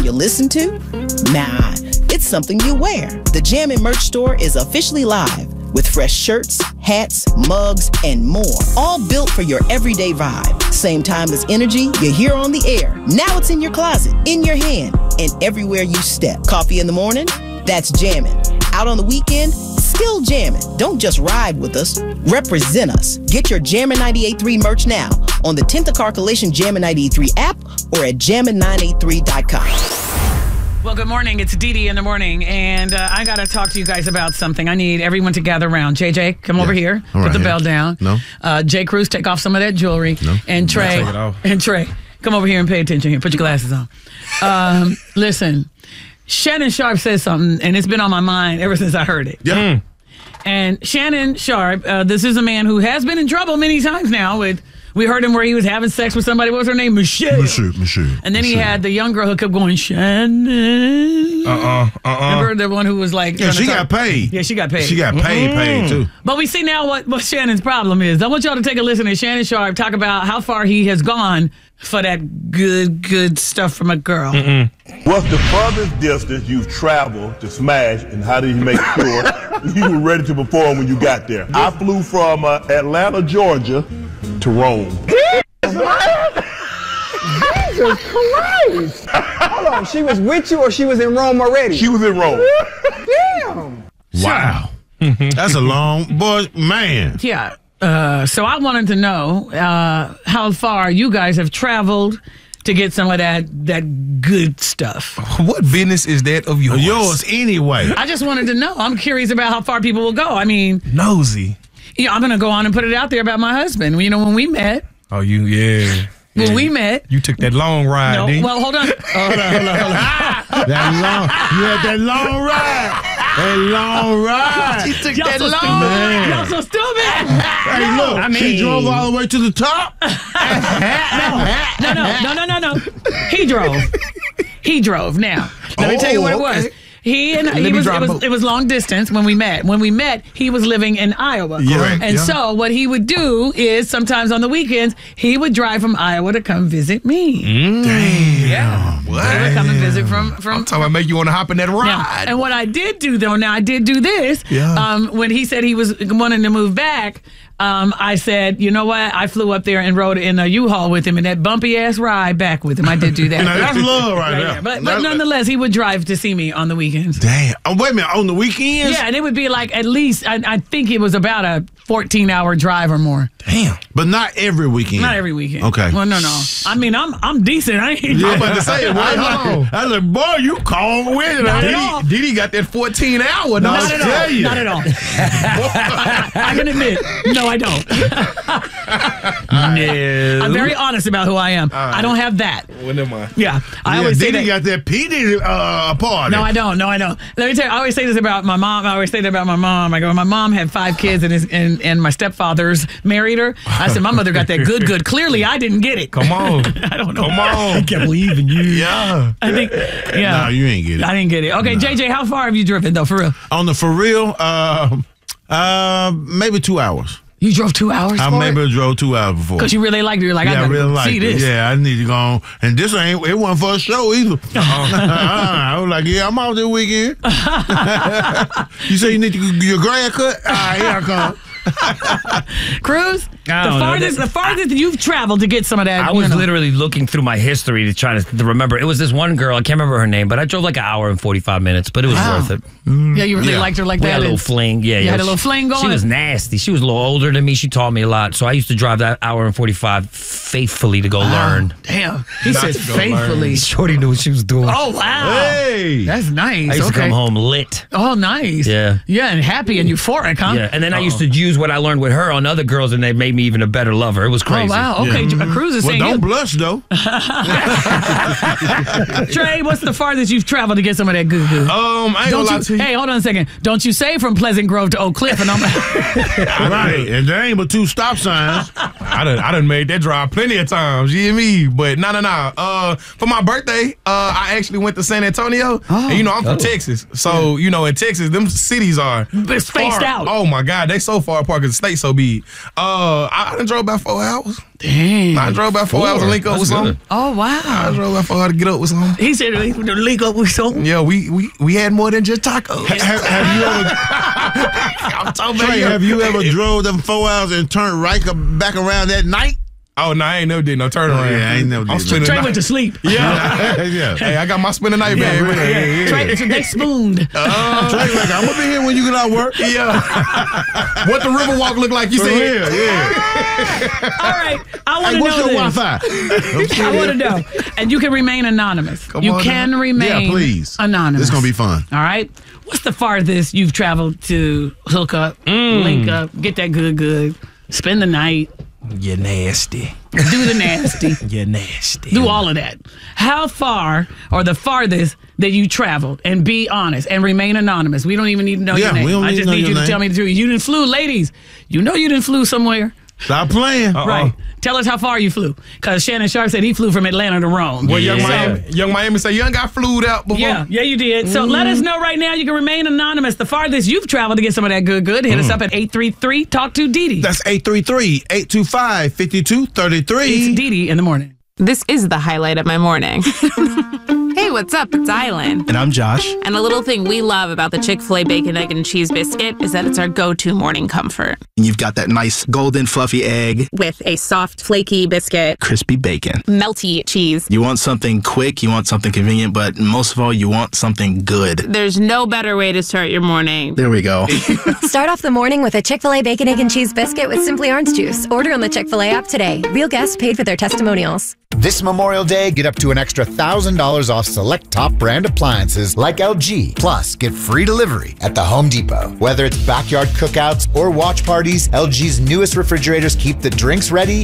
you listen to? Nah, it's something you wear. The Jammin' merch store is officially live with fresh shirts, hats, mugs, and more. All built for your everyday vibe. Same timeless energy you hear on the air. Now it's in your closet, in your hand, and everywhere you step. Coffee in the morning? That's Jammin'. Out on the weekend? Still jammin'. Don't just ride with us, represent us. Get your Jammin' 98.3 merch now on the 10th Car Collision Jammin' 98.3 app or at jammin983.com. Well, good morning. It's Dee Dee in the morning, and I got to talk to you guys about something. I need everyone to gather around. JJ, come over here. Put the bell down. No. J. Cruz, take off some of that jewelry. No. And Trey, come over here and pay attention here. Put your glasses on. Listen, Shannon Sharpe says something, and it's been on my mind ever since I heard it. Yeah. And Shannon Sharpe, this is a man who has been in trouble many times now with... We heard him where he was having sex with somebody. What was her name? Michelle. And then he had the young girl who kept going, Shannon. Remember the one who was like... Yeah, she got paid. Yeah, she got paid. She got paid too. But we see now what Shannon's problem is. I want y'all to take a listen to Shannon Sharpe talk about how far he has gone for that good stuff from a girl. What's the furthest distance you've traveled to smash, and how did you make sure you were ready to perform when you got there? I flew from Atlanta, Georgia to Rome. Jesus Christ! Hold on, she was with you or she was in Rome already? She was in Rome. Damn! Wow. That's a long, boy, man. Yeah. So I wanted to know how far you guys have traveled to get some of that good stuff. What business is that of yours? Yours anyway. I just wanted to know. I'm curious about how far people will go. I mean... Nosy. Yeah, I'm going to go on and put it out there about my husband. You know, when we met... Oh, yeah. When we met... You took that long ride, No, didn't you? well, hold on. Hold on. You had that long ride. That long ride. She took Y'all that so long stupid. Y'all so stupid. Hey, look, she drove all the way to the top. No. He drove. Now, let me tell you what it was. It was long distance when we met. When we met, he was living in Iowa. Yeah. And so what he would do is sometimes on the weekends, he would drive from Iowa to come visit me. Damn. Yeah. What? He would come and visit from I'm talking about make you want to hop in that ride. Yeah. And what I did do, though, I did do this. Yeah. When he said he was wanting to move back, I said, you know what? I flew up there and rode in a U-Haul with him in that bumpy-ass ride back with him. I did do that. Now, that's love right there. But nonetheless, he would drive to see me on the weekends. Damn. Oh, wait a minute. On the weekends? Yeah, and it would be like at least, I think it was about a 14-hour drive or more. Damn. But not every weekend. Not every weekend. Okay. Well, no. I mean, I'm decent. I ain't. I'm about to say it. I was like, boy, you calm with it. Not at all. Didi got that 14-hour. Not at all. I can admit, no, I don't. No. I'm very honest about who I am. I don't have that. Well, never mind. Yeah, I always say Didi that. got that PD party. No, I don't. Let me tell you, I always say this about my mom. I go, my mom had 5 kids and my stepfathers married her. I said, my mother got that good. Clearly, I didn't get it. Come on. I don't know. Come on. I can't believe in you. Yeah. I think, yeah. No, you ain't get it. I didn't get it. Okay, JJ, how far have you driven, though, for real? On the for real, maybe 2 hours. You drove 2 hours I for maybe it? drove 2 hours before. Because you really liked it. You're like, I I gotta really see liked this. it. Yeah, I need to go on. And this it wasn't for a show either. I was like, yeah, I'm out this weekend. You say you need to get your grass cut? All right, here I come. Cruz, the farthest you've traveled to get some of that. I was literally looking through my history to try to remember. It was this one girl, I can't remember her name, but I drove like an hour and 45 minutes, but it was worth it. Yeah, you really liked her like We that. had a little fling. Yeah, You had a little fling going? She was nasty. She was a little older than me. She taught me a lot. So I used to drive that hour and 45 faithfully to go learn. Damn. He said faithfully. Shorty knew what she was doing. Oh, wow. Hey. That's nice. I used to come home lit. Oh, nice. Yeah. Yeah, and happy and euphoric, huh? Yeah, and then I used to use what I learned with her on other girls, and they made me even a better lover. It was crazy. Oh, wow. Okay, Cruz is Well, saying... don't blush, though. Trey, what's the farthest you've traveled to get some of that good? I ain't gonna lie to you. Hey, hold on a second. Don't you say from Pleasant Grove to Oak Cliff, and I'm Right, and there ain't but 2 stop signs. I I done made that drive plenty of times. You hear me? But no. For my birthday, I actually went to San Antonio. And I'm from Texas. So, in Texas, them cities are spaced out. Oh my God, they so far apart because the state's so big. I done drove about 4 hours. Damn. I drove about 4 hours to link up with something. Oh, wow. I drove about 4 hours to get up with something. He said to link up with something. Yeah, we had more than just tacos. Have you ever... I'm talking Trey, have you ever drove them 4 hours and turned right back around that night? Oh, no, I ain't never did no turnaround. Yeah, I ain't never did. Trey went to sleep. Yeah. Yeah. Hey, I got my spend the night bag. Yeah. Trey, they spooned. Trey, like, I'm going to be here when you get out of work. Yeah. What the Riverwalk look like, you For said? real, yeah. All right. I want to know what's your this. Wi-Fi? I want to know. And you can remain anonymous. You can remain please. anonymous. It's going to be fun. All right. What's the farthest you've traveled to hook up, link up, get that good, spend the night? You're nasty. Do the nasty. You're nasty. Do all of that. How far or the farthest that you traveled? And be honest and remain anonymous. We don't even need to know your name. We don't I need just to know need you your to tell me name. the truth. You didn't flew, ladies. You know you didn't flew somewhere. Stop playing. Right. Tell us how far you flew. Because Shannon Sharp said he flew from Atlanta to Rome. Well, Young Miami say you ain't got flued out before. Yeah, you did. So let us know right now. You can remain anonymous. The farthest you've traveled to get some of that good. Hit us up at 833 Talk to Didi. That's 833-825-5233. It's Didi in the morning. This is the highlight of my morning. Hey, what's up? It's Island. And I'm Josh. And a little thing we love about the Chick-fil-A Bacon, Egg, and Cheese Biscuit is that it's our go-to morning comfort. And you've got that nice golden fluffy egg. With a soft, flaky biscuit. Crispy bacon. Melty cheese. You want something quick, you want something convenient, but most of all, you want something good. There's no better way to start your morning. There we go. Start off the morning with a Chick-fil-A Bacon, Egg, and Cheese Biscuit with Simply Orange Juice. Order on the Chick-fil-A app today. Real guests paid for their testimonials. This Memorial Day, get up to an extra $1,000 off select top brand appliances like LG. Plus, get free delivery at the Home Depot. Whether it's backyard cookouts or watch parties, LG's newest refrigerators keep the drinks ready